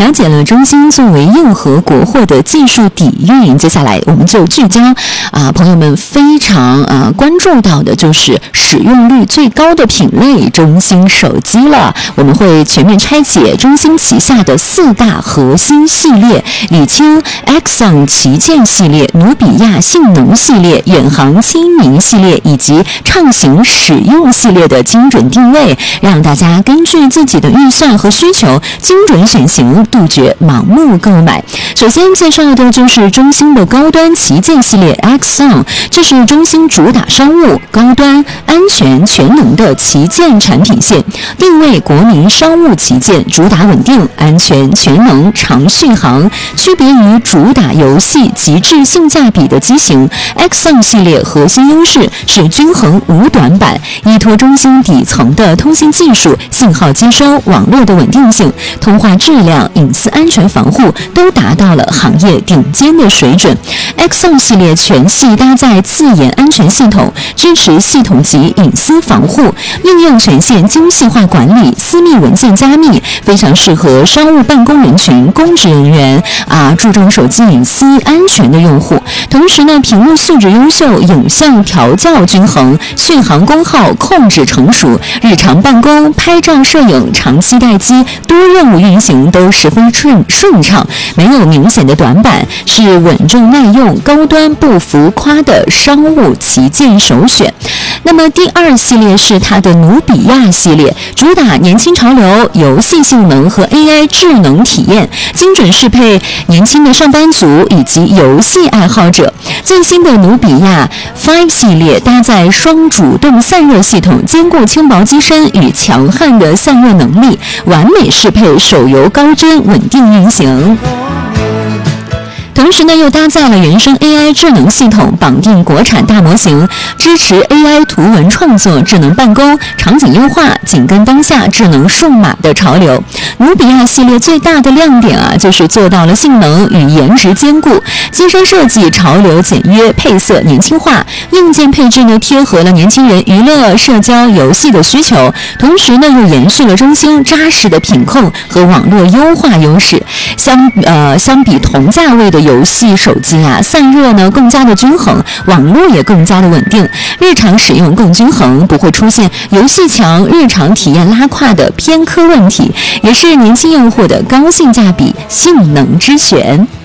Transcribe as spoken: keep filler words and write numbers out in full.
了解了中兴作为硬核国货的技术底蕴，接下来我们就聚焦啊，朋友们非常啊关注到的就是使用率最高的品类中兴手机了。我们会全面拆解中兴旗下的四大核心系列，理清 Axon 旗舰系列、努比亚性能系列、远航亲民系列以及畅行使用系列的精准定位，让大家根据自己的预算和需求精准选型，杜绝盲目购买。首先介绍的就是中兴的高端旗舰系列 Axon， 这是中兴主打商务、高端、安全、全能的旗舰产品线，定位国民商务旗舰，主打稳定、安全、全能、长续航。区别于主打游戏极致性价比的机型， Axon 系列核心优势是均衡无短板，依托中兴底层的通信技术、信号接收、网络的稳定性、通话质量、隐私安全防护都达到了行业顶尖的水准。 Axon 系列全系搭载自研安全系统，支持系统级隐私防护，应用权限精细化管理、私密文件加密，非常适合商务办公人群、公职人员啊，注重手机隐私安全的用户。同时呢，屏幕素质优秀，影像调校均衡，续航功耗控制成熟，日常办公、拍照、摄影、长期待机、多任务运行都十分顺顺畅，没有明显的短板，是稳重耐用、高端不浮夸的商务旗舰首选。那么第二系列是它的努比亚系列，主打年轻潮流、游戏性能和 A I 智能体验，精准适配年轻的上班族以及游戏爱好者。最新的努比亚 五 系列搭载双主动散热系统，兼顾轻薄机身与强悍的散热能力，完美适配手游高帧稳定运行。同时呢，又搭载了原生 A I 智能系统，绑定国产大模型，支持 A I 图文创作、智能办公、场景优化，紧跟当下智能数码的潮流。努比亚系列最大的亮点啊，就是做到了性能与颜值兼顾，机身设计潮流简约，配色年轻化，硬件配置呢贴合了年轻人娱乐、社交、游戏的需求，同时呢又延续了中兴扎实的品控和网络优化优势。相呃相比同价位的游戏手机啊，散热呢更加的均衡，网络也更加的稳定，日常使用更均衡，不会出现游戏强、日常体验拉胯的偏科问题，也是年轻用户的高性价比性能之选。